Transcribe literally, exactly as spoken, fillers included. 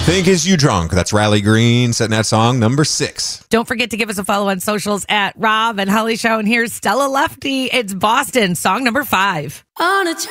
Think Is You Drunk. That's Riley Green setting that song number six. Don't forget to give us a follow on socials at Rob and Holly Show. And here's Stella Lefty. It's Boston, song number five. On a